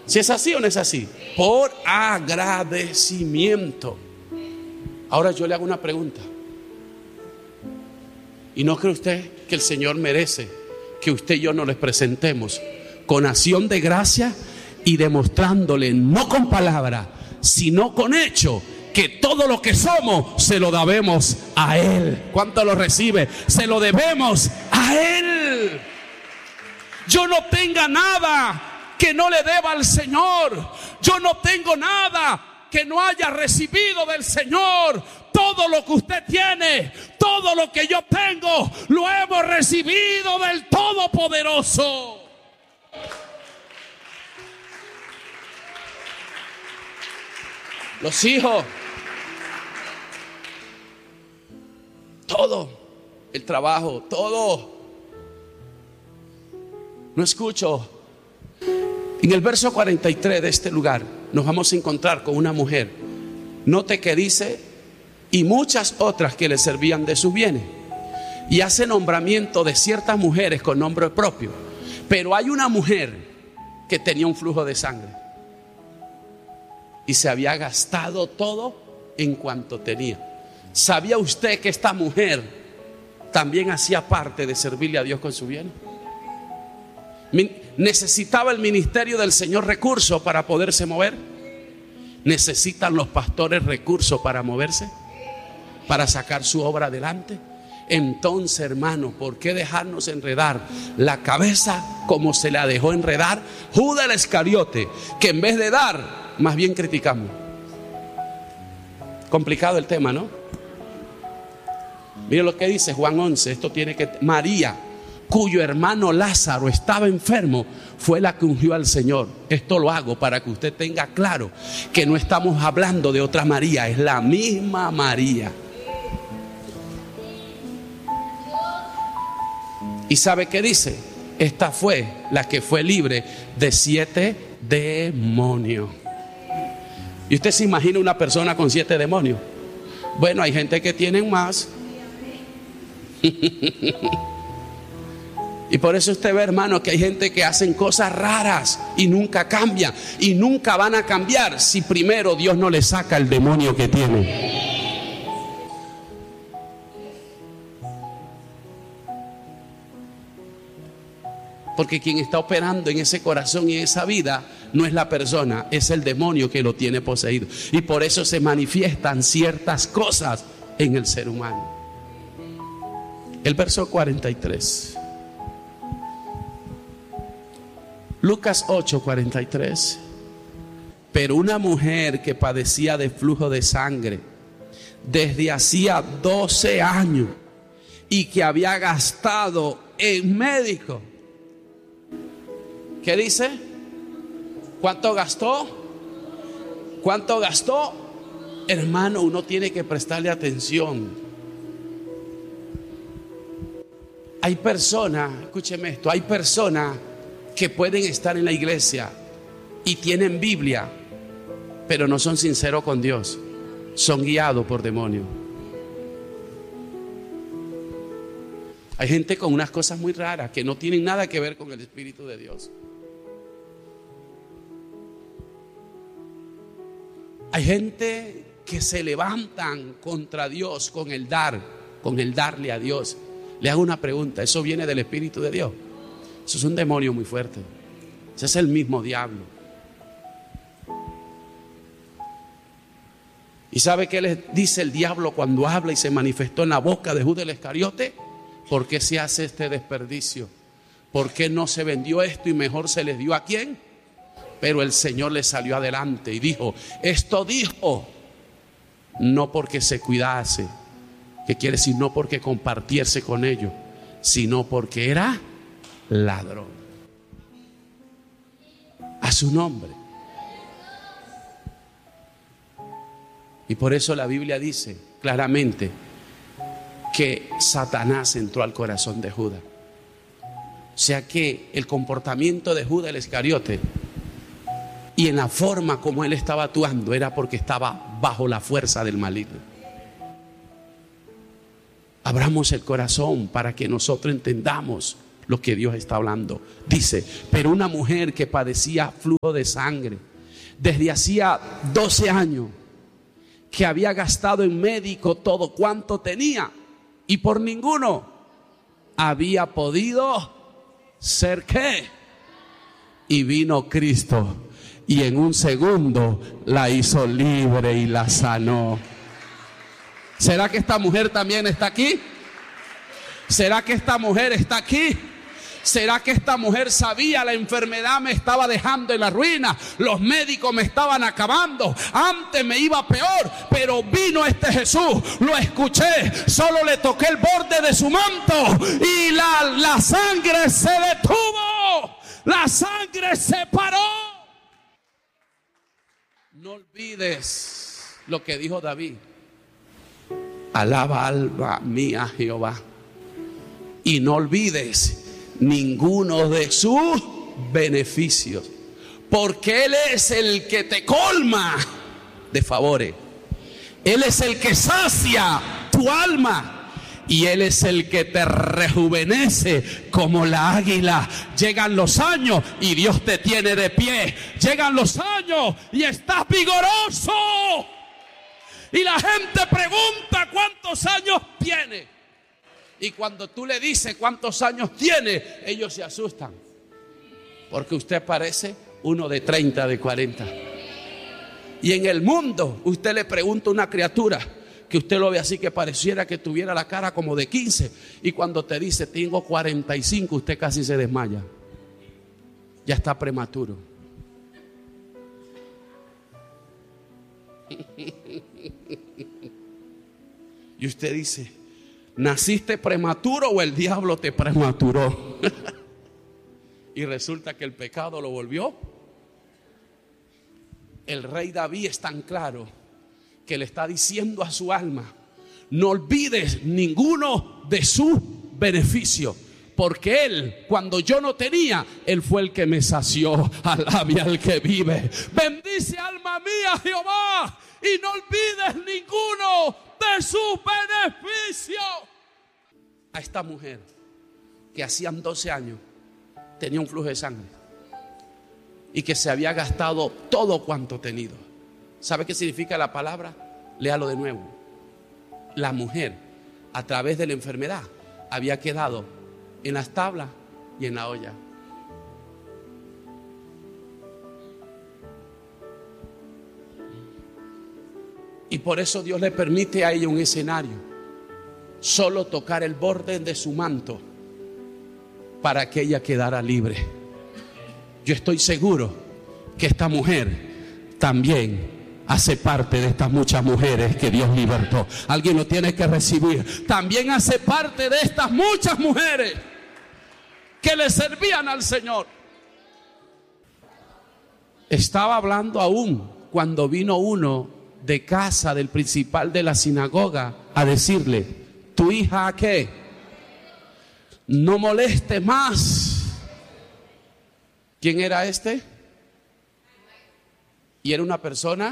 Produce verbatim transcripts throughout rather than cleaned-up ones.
¿Si es así o no es así? Por agradecimiento. Ahora yo le hago una pregunta. ¿Y no cree usted que el Señor merece que usted y yo nos les presentemos con acción de gracia y demostrándole, no con palabras, sino con hecho, que todo lo que somos se lo debemos a Él? ¿Cuánto lo recibe? Se lo debemos a Él. Yo no tenga nada que no le deba al Señor. Yo no tengo nada que no haya recibido del Señor. Todo lo que usted tiene, todo lo que yo tengo, lo hemos recibido del Todopoderoso. Los hijos, todo, el trabajo, todo. No escucho. En el verso cuarenta y tres de este lugar nos vamos a encontrar con una mujer. Note que dice: y muchas otras que le servían de sus bienes. Y hace nombramiento de ciertas mujeres con nombre propio. Pero hay una mujer que tenía un flujo de sangre y se había gastado todo en cuanto tenía. ¿Sabía usted que esta mujer también hacía parte de servirle a Dios con su bien? ¿Necesitaba el ministerio del Señor recursos para poderse mover? ¿Necesitan los pastores recursos para moverse? ¿Para sacar su obra adelante? Entonces, hermano, ¿por qué dejarnos enredar la cabeza como se la dejó enredar Judas el Iscariote, que en vez de dar, más bien criticamos? Complicado el tema, ¿no? Miren lo que dice Juan once. Esto tiene que... María, cuyo hermano Lázaro estaba enfermo, fue la que ungió al Señor. Esto lo hago para que usted tenga claro que no estamos hablando de otra María, es la misma María. ¿Y sabe qué dice? Esta fue la que fue libre de siete demonios. ¿Y usted se imagina una persona con siete demonios? Bueno, hay gente que tienen más. Y por eso usted ve, hermano, que hay gente que hacen cosas raras y nunca cambian. Y nunca van a cambiar si primero Dios no le saca el demonio que tiene. Porque quien está operando en ese corazón y en esa vida no es la persona, es el demonio que lo tiene poseído. Y por eso se manifiestan ciertas cosas en el ser humano. El verso cuarenta y tres. Lucas ocho, cuarenta y tres. Pero una mujer que padecía de flujo de sangre desde hacía doce años y que había gastado en médico. ¿Qué dice? ¿Cuánto gastó? ¿Cuánto gastó? Hermano, uno tiene que prestarle atención. Hay personas, escúcheme esto, hay personas que pueden estar en la iglesia y tienen Biblia, pero no son sinceros con Dios. Son guiados por demonios. Hay gente con unas cosas muy raras que no tienen nada que ver con el Espíritu de Dios. Hay gente que se levantan contra Dios con el dar, con el darle a Dios. Le hago una pregunta, ¿eso viene del Espíritu de Dios? Eso es un demonio muy fuerte. Ese es el mismo diablo. ¿Y sabe qué le dice el diablo cuando habla y se manifestó en la boca de Judas el Iscariote? ¿Por qué se hace este desperdicio? ¿Por qué no se vendió esto y mejor se les dio a quién? Pero el Señor le salió adelante y dijo, esto dijo, no porque se cuidase, que quiere decir no porque compartiese con ellos, sino porque era ladrón. A su nombre. Y por eso la Biblia dice claramente que Satanás entró al corazón de Judas. O sea que el comportamiento de Judas el Iscariote y en la forma como él estaba actuando era porque estaba bajo la fuerza del maligno. Abramos el corazón para que nosotros entendamos lo que Dios está hablando. Dice, pero una mujer que padecía flujo de sangre desde hacía doce años, que había gastado en médico todo cuanto tenía y por ninguno había podido ser ¿qué? Y vino Cristo y en un segundo la hizo libre y la sanó. ¿Será que esta mujer también está aquí? ¿Será que esta mujer está aquí? ¿Será que esta mujer sabía la enfermedad me estaba dejando en la ruina? Los médicos me estaban acabando. Antes me iba peor, pero vino este Jesús. Lo escuché, solo le toqué el borde de su manto y la, la sangre se detuvo. La sangre se paró. No olvides lo que dijo David. Alaba alma mía Jehová. Y no olvides ninguno de sus beneficios, porque Él es el que te colma de favores. Él es el que sacia tu alma y Él es el que te rejuvenece como la águila. Llegan los años y Dios te tiene de pie. Llegan los años y estás vigoroso. Y la gente pregunta cuántos años tiene. Y cuando tú le dices cuántos años tiene, ellos se asustan. Porque usted parece uno de treinta, de cuarenta. Y en el mundo, usted le pregunta a una criatura que usted lo ve así, que pareciera que tuviera la cara como de quince. Y cuando te dice, tengo cuarenta y cinco, usted casi se desmaya. Ya está prematuro. Y usted dice, ¿naciste prematuro o el diablo te prematuró? Y resulta que el pecado lo volvió. El rey David es tan claro que le está diciendo a su alma, no olvides ninguno de sus beneficios, porque Él, cuando yo no tenía, Él fue el que me sació. Alabe al que vive. Bendice alma mía Jehová y no olvides ninguno de sus beneficios. A esta mujer que hacían doce años tenía un flujo de sangre y que se había gastado todo cuanto tenido. ¿Sabe qué significa la palabra? Léalo de nuevo. La mujer, a través de la enfermedad, había quedado en las tablas y en la olla. Y por eso Dios le permite a ella un escenario. Solo tocar el borde de su manto para que ella quedara libre. Yo estoy seguro que esta mujer también hace parte de estas muchas mujeres que Dios libertó. Alguien lo tiene que recibir. También hace parte de estas muchas mujeres que le servían al Señor. Estaba hablando aún cuando vino uno de casa del principal de la sinagoga a decirle, tu hija ¿qué? No moleste más. ¿Quién era este? Y era una persona,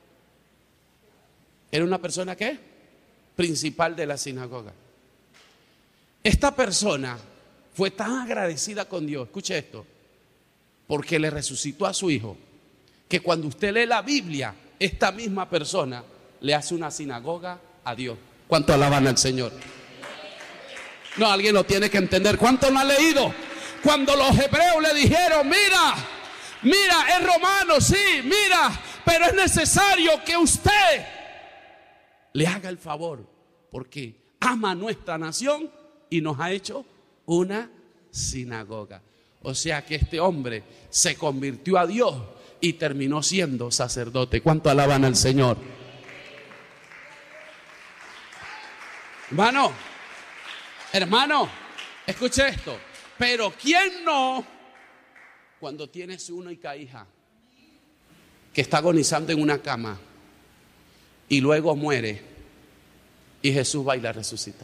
era una persona ¿qué? Principal de la sinagoga. Esta persona fue tan agradecida con Dios, escuche esto, porque le resucitó a su hijo, que cuando usted lee la Biblia, esta misma persona le hace una sinagoga a Dios. ¿Cuánto alaban al Señor? No, alguien lo tiene que entender. ¿Cuánto lo ha leído? Cuando los hebreos le dijeron, mira, mira, es romano, sí, mira, pero es necesario que usted le haga el favor, porque ama a nuestra nación y nos ha hecho una sinagoga. O sea que este hombre se convirtió a Dios y terminó siendo sacerdote. ¿Cuánto alaban al Señor? Hermano, hermano, escuche esto. Pero ¿quién no, cuando tiene su única hija que está agonizando en una cama y luego muere y Jesús va y la resucita?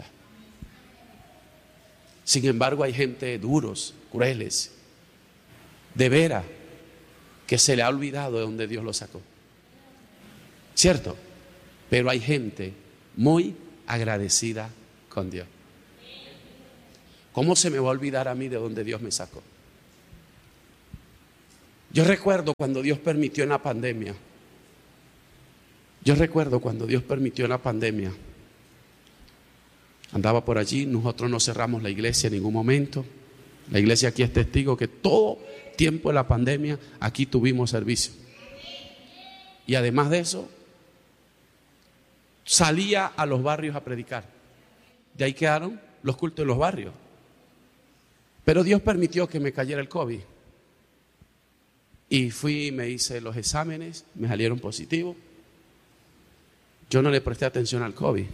Sin embargo, hay gente duros, crueles, de veras, que se le ha olvidado de donde Dios lo sacó. ¿Cierto? Pero hay gente muy agradecida con Dios. ¿Cómo se me va a olvidar a mí de donde Dios me sacó? Yo recuerdo cuando Dios permitió una pandemia. Yo recuerdo cuando Dios permitió una pandemia. Andaba por allí, nosotros no cerramos la iglesia en ningún momento. La iglesia aquí es testigo que todo tiempo de la pandemia aquí tuvimos servicio. Y además de eso, salía a los barrios a predicar. De ahí quedaron los cultos en los barrios. Pero Dios permitió que me cayera el COVID. Y fui, me hice los exámenes, me salieron positivos. Yo no le presté atención al COVID.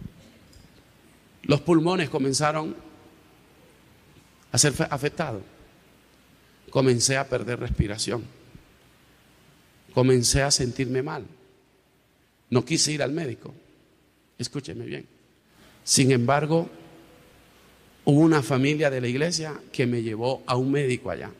Los pulmones comenzaron a ser afectados. Comencé a perder respiración. Comencé a sentirme mal. No quise ir al médico. Escúcheme bien. Sin embargo, hubo una familia de la iglesia que me llevó a un médico allá.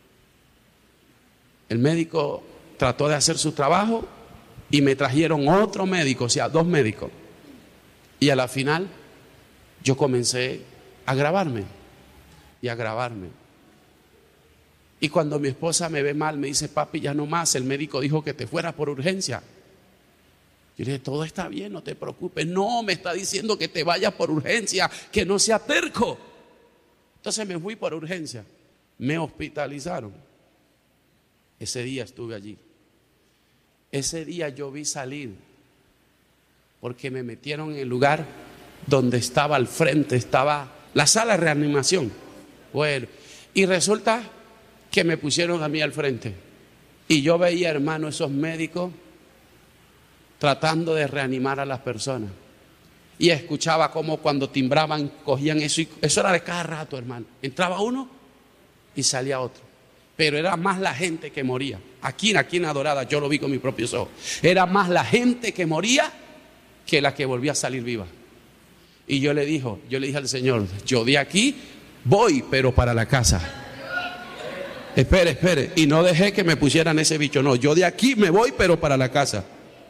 El médico trató de hacer su trabajo y me trajeron otro médico, o sea, dos médicos. Y a la final yo comencé a agravarme y a agravarme. Y cuando mi esposa me ve mal, me dice: papi, ya no más, el médico dijo que te fueras por urgencia. Yo le dije: todo está bien, no te preocupes. No, me está diciendo que te vayas por urgencia, que no sea terco. Entonces me fui por urgencia. Me hospitalizaron. Ese día estuve allí. Ese día yo vi salir, porque me metieron en el lugar donde estaba al frente, estaba la sala de reanimación. Bueno, y resulta que me pusieron a mí al frente. Y yo veía, hermano, esos médicos tratando de reanimar a las personas. Y escuchaba cómo cuando timbraban, cogían eso. Y eso era de cada rato, hermano. Entraba uno y salía otro. Pero era más la gente que moría. Aquí, aquí en Adorada, yo lo vi con mis propios ojos. Era más la gente que moría que la que volvía a salir viva. Y yo le dije, yo le dije al Señor: yo de aquí voy, pero para la casa. Espere, espere. Y no dejé que me pusieran ese bicho. No, yo de aquí me voy, pero para la casa.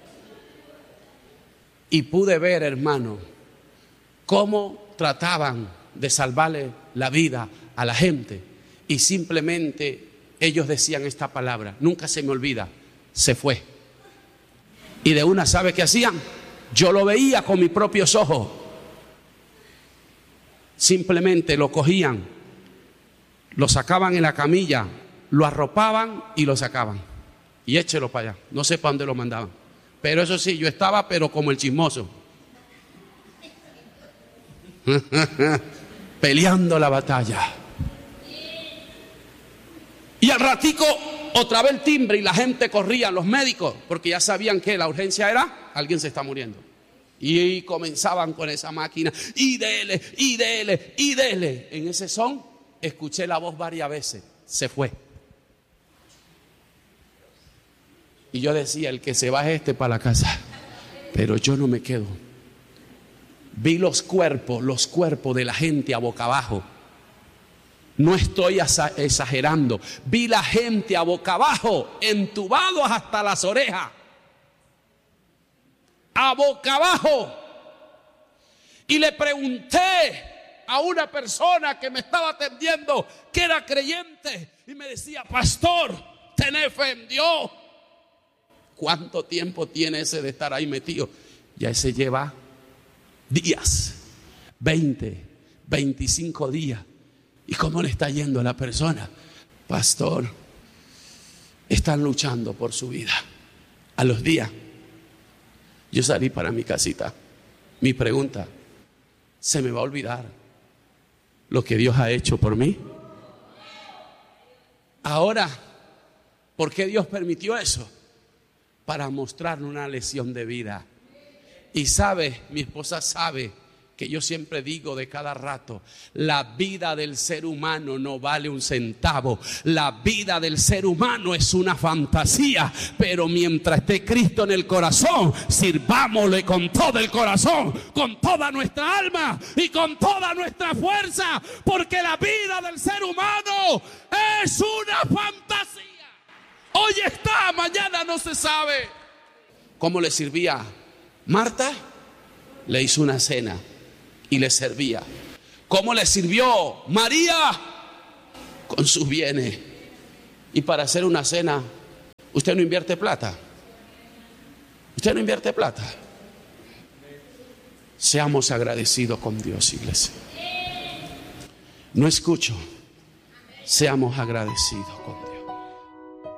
Y pude ver, hermano, cómo trataban de salvarle la vida a la gente. Y simplemente ellos decían esta palabra, nunca se me olvida: se fue. Y de una, ¿sabe qué hacían? Yo lo veía con mis propios ojos. Simplemente lo cogían, lo sacaban en la camilla, lo arropaban y lo sacaban. Y échelo para allá. No sé para dónde lo mandaban. Pero eso sí, yo estaba pero como el chismoso. Peleando la batalla. Y al ratico, otra vez el timbre y la gente corría, los médicos, porque ya sabían que la urgencia era: alguien se está muriendo. Y comenzaban con esa máquina, y dele, y dele, y dele. En ese son, escuché la voz varias veces: se fue. Y yo decía: el que se va es este para la casa. Pero yo no me quedo. Vi los cuerpos, los cuerpos de la gente a boca abajo. No estoy exagerando. Vi la gente a boca abajo, entubados hasta las orejas. A boca abajo. Y le pregunté a una persona que me estaba atendiendo, que era creyente, y me decía: pastor, tened fe en Dios. ¿Cuánto tiempo tiene ese de estar ahí metido? Ya ese lleva días, veinte, veinticinco días. ¿Y cómo le está yendo a la persona? Pastor, están luchando por su vida. A los días, yo salí para mi casita. Mi pregunta: ¿se me va a olvidar lo que Dios ha hecho por mí? Ahora, ¿por qué Dios permitió eso? Para mostrarme una lección de vida. Y sabe, mi esposa sabe que yo siempre digo de cada rato: la vida del ser humano no vale un centavo. La vida del ser humano es una fantasía. Pero mientras esté Cristo en el corazón, sirvámosle con todo el corazón, con toda nuestra alma y con toda nuestra fuerza. Porque la vida del ser humano es una fantasía. Hoy está, mañana no se sabe. ¿Cómo le servía? Marta le hizo una cena y le servía. ¿Cómo le sirvió María? Con sus bienes. Y para hacer una cena, usted no invierte plata. Usted no invierte plata. Seamos agradecidos con Dios, iglesia. No escucho. Seamos agradecidos con Dios.